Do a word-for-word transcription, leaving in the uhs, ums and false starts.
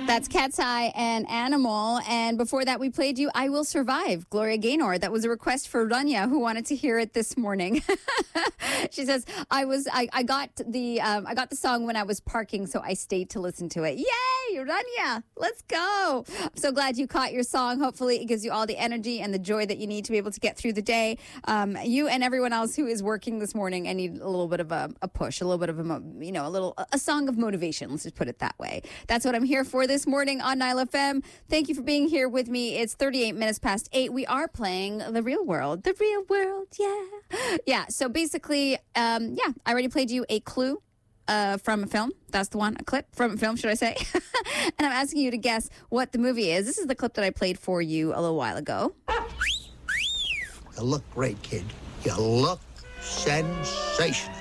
That's Cat's Eye and Animal. And before that, we played you I Will Survive, Gloria Gaynor. That was a request for Rania, who wanted to hear it this morning. She says, I was I, I got the um, I got the song when I was parking, so I stayed to listen to it. Yay, Rania! Let's go. I'm so glad you caught your song. Hopefully it gives you all the energy and the joy that you need to be able to get through the day. Um, you and everyone else who is working this morning, I need a little bit of a, a push, a little bit of a, you know, a little, a song of motivation. Let's just put it that way. That's what I'm here for this morning on Nile F M. Thank you for being here with me. It's thirty-eight minutes past eight. We are playing The Real World. The Real World, yeah. Yeah, so basically, um, yeah, I already played you a clue uh, from a film. That's the one, a clip from a film, should I say. And I'm asking you to guess what the movie is. This is the clip that I played for you a little while ago. You look great, kid. You look sensational.